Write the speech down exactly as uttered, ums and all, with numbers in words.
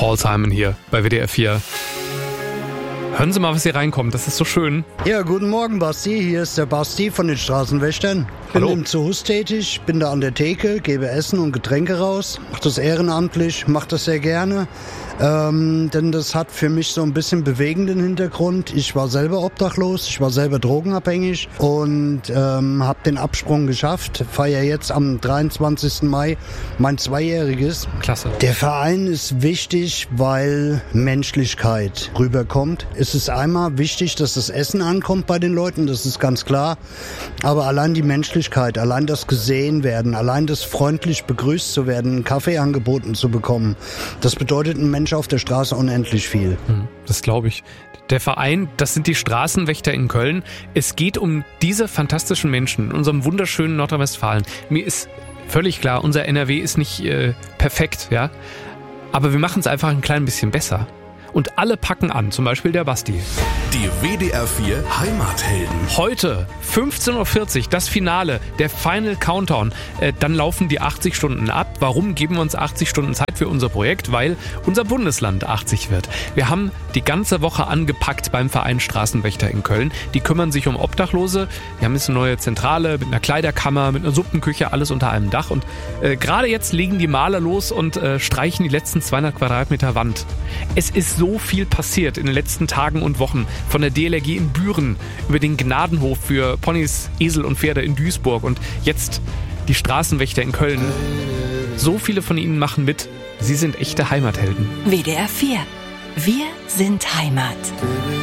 Paul Simon hier bei W D R vier. Hören Sie mal, was hier reinkommt. Das ist so schön. Ja, guten Morgen, Basti. Hier ist der Basti von den Straßenwächtern. Bin Hallo. im Zoos tätig, bin da an der Theke, gebe Essen und Getränke raus. Mach das ehrenamtlich, mach das sehr gerne. Ähm, denn das hat für mich so ein bisschen bewegenden Hintergrund. Ich war selber obdachlos, ich war selber drogenabhängig und ähm, habe den Absprung geschafft. Feiere jetzt am dreiundzwanzigsten Mai mein Zweijähriges. Klasse. Der Verein ist wichtig, weil Menschlichkeit rüberkommt. Es ist einmal wichtig, dass das Essen ankommt bei den Leuten, das ist ganz klar. Aber allein die Menschlichkeit, allein das gesehen werden, allein das freundlich begrüßt zu werden, einen Kaffee angeboten zu bekommen, das bedeutet einem Menschen auf der Straße unendlich viel. Das glaube ich. Der Verein, das sind die Straßenwächter in Köln. Es geht um diese fantastischen Menschen in unserem wunderschönen Nordrhein-Westfalen. Mir ist völlig klar, unser N R W ist nicht äh, perfekt, ja. Aber wir machen es einfach ein klein bisschen besser. Und alle packen an, zum Beispiel der Basti. Die W D R vier Heimathelden. Heute, fünfzehn Uhr vierzig, das Finale, der Final Countdown. Äh, dann laufen die achtzig Stunden ab. Warum geben wir uns achtzig Stunden Zeit für unser Projekt? Weil unser Bundesland achtzig wird. Wir haben die ganze Woche angepackt beim Verein Straßenwächter in Köln. Die kümmern sich um Obdachlose. Wir haben jetzt eine neue Zentrale mit einer Kleiderkammer, mit einer Suppenküche, alles unter einem Dach. Und äh, gerade jetzt legen die Maler los und äh, streichen die letzten zweihundert Quadratmeter Wand. Es ist so viel passiert in den letzten Tagen und Wochen. Von der D L R G in Büren über den Gnadenhof für Ponys, Esel und Pferde in Duisburg und jetzt die Straßenwächter in Köln. So viele von ihnen machen mit. Sie sind echte Heimathelden. W D R vier. Wir sind Heimat.